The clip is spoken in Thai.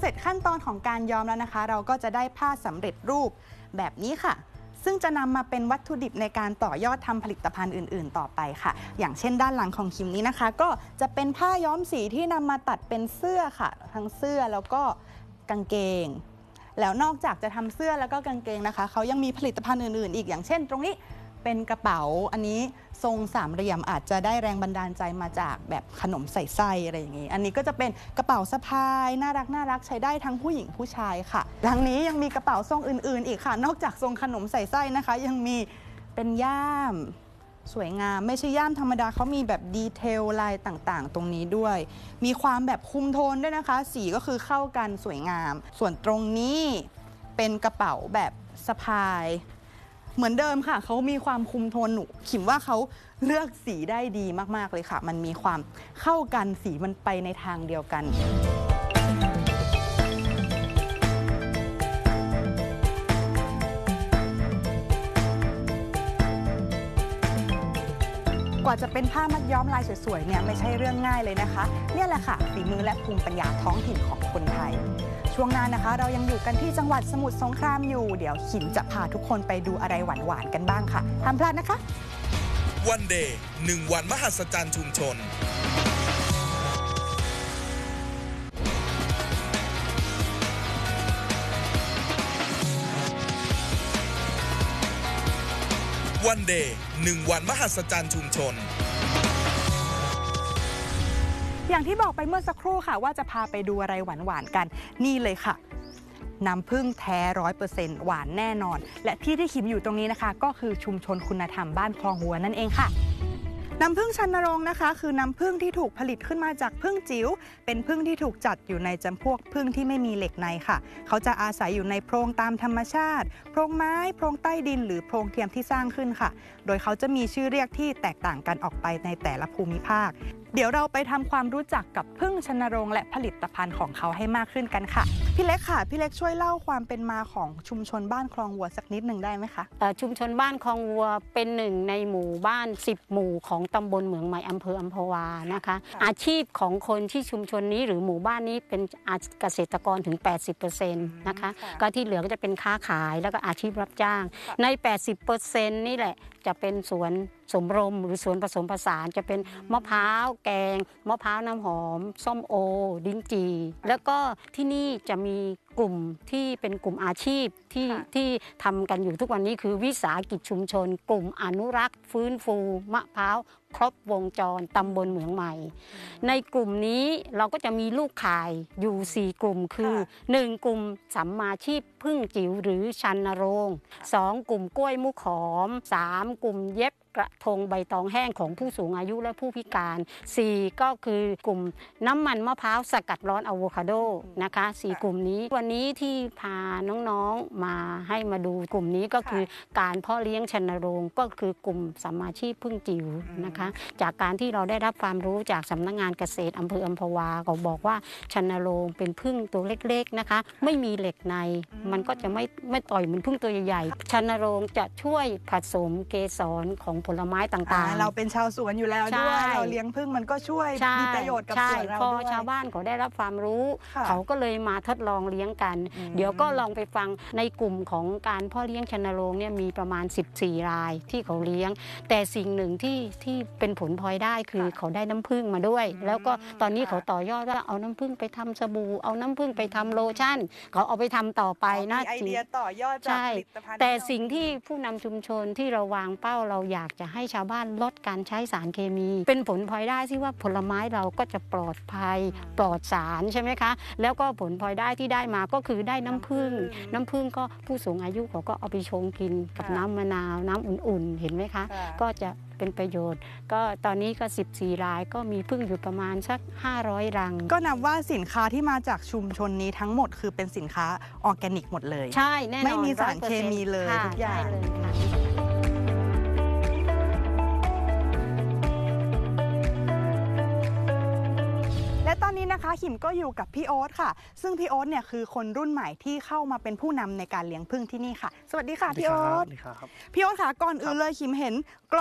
ร็จขั้นตอนของการย้อมแล้วนะคะเราก็จะได้ผ้าสำเร็จรูปแบบนี้ค่ะซึ่งจะนำมาเป็นวัตถุดิบในการต่อยอดทำผลิตภัณฑ์อื่นๆต่อไปค่ะอย่างเช่นด้านหลังของคิมนี้นะคะก็จะเป็นผ้าย้อมสีที่นำมาตัดเป็นเสื้อค่ะทั้งเสื้อแล้วก็กางเกงแล้วนอกจากจะทำเสื้อแล้วก็กางเกงนะคะเขายังมีผลิตภัณฑ์อื่นๆอีกอย่างเช่นตรงนี้เป็นกระเป๋าอันนี้ทรงสามเหลี่ยมอาจจะได้แรงบันดาลใจมาจากแบบขนมใส่ไส้อะไรอย่างนี้อันนี้ก็จะเป็นกระเป๋าสะพายน่ารักใช้ได้ทั้งผู้หญิงผู้ชายค่ะดังนี้ยังมีกระเป๋าทรงอื่นๆอีกค่ะนอกจากทรงขนมใส่ไส้นะคะยังมีเป็นย่ามสวยงามไม่ใช่ย่ามธรรมดาเขามีแบบดีเทลลายต่างๆตรงนี้ด้วยมีความแบบคุมโทนด้วยนะคะสีก็คือเข้ากันสวยงามส่วนตรงนี้เป็นกระเป๋าแบบสะพายเหมือนเดิมค่ะเขามีความคุมโทนหนูคิดว่าเขาเลือกสีได้ดีมากๆเลยค่ะมันมีความเข้ากันสีมันไปในทางเดียวกันกว่าจะเป็นผ้ามัดย้อมลายสวยๆเนี่ยไม่ใช่เรื่องง่ายเลยนะคะเนี่ยแหละค่ะฝีมือและภูมิปัญญาท้องถิ่นของคนไทยช่วงหน้านะคะเรายังอยู่กันที่จังหวัดสมุทรสงครามอยู่เดี๋ยวขิมจะพาทุกคนไปดูอะไรหวานๆกันบ้างค่ะห้ามพลาดนะคะวันเดย์1 วันมหัศจรรย์ชุมชนวันเดย์1 วันมหัศจรรย์ชุมชนอย่างที่บอกไปเมื่อสักครู่ค่ะว่าจะพาไปดูอะไรหวานๆกันนี่เลยค่ะน้ำผึ้งแท้ 100% หวานแน่นอนและที่ขิมอยู่ตรงนี้นะคะก็คือชุมชนคุณธรรมบ้านคลองหัวนั่นเองค่ะน้ำผึ้งชันนรงค์นะคะคือน้ำผึ้งที่ถูกผลิตขึ้นมาจากผึ้งจิ๋วเป็นผึ้งที่ถูกจัดอยู่ในจำพวกผึ้งที่ไม่มีเหล็กในค่ะเขาจะอาศัยอยู่ในโพรงตามธรรมชาติโพรงไม้โพรงใต้ดินหรือโพรงเทียมที่สร้างขึ้นค่ะโดยเขาจะมีชื่อเรียกที่แตกต่างกันออกไปในแต่ละภูมิภาคเดี๋ยวเราไปทำความรู้จักกับผึ้งชันนรงค์และผลิตภัณฑ์ของเขาให้มากขึ้นกันค่ะพี่เล็กค่ะพี่เล็กช่วยเล่าความเป็นมาของชุมชนบ้านคลองวัวสักนิดหนึ่งได้ไหมคะชุมชนบ้านคลองวัวเป็นหนึ่งในหมู่บ้าน10 หมู่ของตำบลเหมืองใหม่อำเภออัมพวานะคะอาชีพของคนที่ชุมชนนี้หรือหมู่บ้านนี้เป็นเกษตรกรถึง 80% นะคะก็ที่เหลือก็จะเป็นค้าขายแล้วก็อาชีพรับจ้างใน 80% นี่แหละจะเป็นสวนสมรมหรือสวนผสมผสานจะเป็นมะพร้าวแกงมะพร้าวน้ำหอมส้มโอลิ้นจี่แล้วก็ที่นี่จะมีกลุ่มที่เป็นกลุ่มอาชีพที่ทำกันอยู่ทุกวันนี้คือวิสาหกิจชุมชนกลุ่มอนุรักษ์ฟื้นฟูมะพร้าวครบวงจรตำบลเหมืองใหม่ในกลุ่มนี้เราก็จะมีลูกข่ายอยู่4 กลุ่มคือ1 กลุ่มสัมมาชีพพึ่งจิ๋วหรือชันนรงค์2 กลุ่มกล้วยมุขหอม3 กลุ่มเย็บกระทงใบตองแห้งของผู้สูงอายุและผู้พิการ4ก็คือกลุ่มน้ำมันมะพร้าวสกัดร้อนอะโวคาโดนะคะ4 กลุ่มนี้วันนี้ที่พาน้องๆมาให้มาดูกลุ่มนี้ก็คือการเพาะเลี้ยงชันนรงค์ก็คือกลุ่มสัมมาชีพพึ่งจิ๋วนะคะจากการที่เราได้รับความรู้จากสำนักงานเกษตรอำเภออัมพวาเขาบอกว่าชันนรงค์เป็นพึ่งตัวเล็กๆนะคะไม่มีเหล็กในมันก็จะไม่ต่อยเหมือนพึ่งตัวใหญ่ๆชันนรงค์จะช่วยผสมเกสรของผลไม้ต่างๆเราเป็นชาวสวนอยู่แล้วด้วยเราเลี้ยงผึ้งมันก็ช่วยมีประโยชน์กับสวนเราด้วยพอชาวบ้านเขาได้รับความรู้เขาก็เลยมาทดลองเลี้ยงกันเดี๋ยวก็ลองไปฟังในกลุ่มของการพ่อเลี้ยงชันนรงค์เนี่ยมีประมาณ14 รายที่เขาเลี้ยงแต่สิ่งหนึ่งที่เป็นผลพลอยได้คือเขาได้น้ำผึ้งมาด้วยแล้วก็ตอนนี้เขาต่อยอดว่าเอาน้ำผึ้งไปทำสบู่เอาน้ำผึ้งไปทำโลชั่นเขาเอาไปทำต่อไปนะไอเดียต่อยอดจากผลิตภัณฑ์แต่สิ่งที่ผู้นำชุมชนที่เราวางเป้าเราอยากจะให้ชาวบ้านลดการใช้สารเคมีเป็นผลพลอยได้ที่ว่าผลไม้เราก็จะปลอดภัยปลอดสารใช่ไหมคะแล้วก็ผลพลอยได้ที่ได้มาก็คือได้น้ำผึ้งก็ผู้สูงอายุเขาก็เอาไปชงกินกับน้ำมะนาวน้ำอุ่นๆเห็นไหมคะก็จะเป็นประโยชน์ก็ตอนนี้ก็14 รายก็มีผึ้งอยู่ประมาณสัก500 รังก็นับว่าสินค้าที่มาจากชุมชนนี้ทั้งหมดคือเป็นสินค้าออร์แกนิกหมดเลยใช่แน่นอนไม่มีสารเคมีเลยทุกอย่างและตอนนี้นะคะขิมก็อยู่กับพี่โอ๊ตค่ะซึ่งพี่โอ๊ตเนี่ยคือคนรุ่นใหม่ที่เข้ามาเป็นผู้นำในการเลี้ยงผึ้งที่นี่ค่ะสวัสดีค่ะพี่โอ๊ตพี่โอ๊ตค่ะก่อนอื่นเลยขิมเห็น